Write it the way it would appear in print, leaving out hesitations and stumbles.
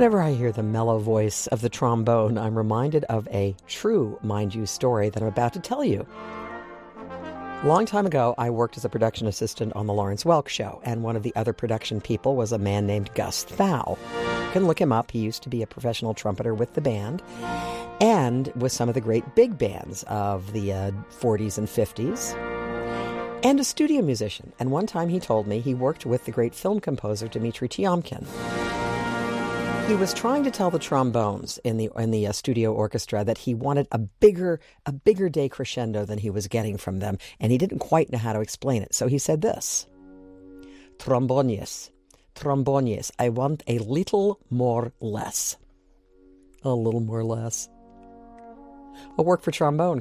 Whenever I hear the mellow voice of the trombone, I'm reminded of a true, mind you, story that I'm about to tell you. A long time ago, I worked as a production assistant on The Lawrence Welk Show, and one of the other production people was a man named Gus Thau. You can look him up. He used to be a professional trumpeter with the band and with some of the great big bands of the 40s and 50s, and a studio musician. And one time he told me he worked with the great film composer Dmitri Tiomkin. He was trying to tell the trombones in the studio orchestra that he wanted a bigger decrescendo than he was getting from them, and he didn't quite know how to explain it. So he said this: "Trombones, trombones, I want a little more less." A little more less. A work for trombone.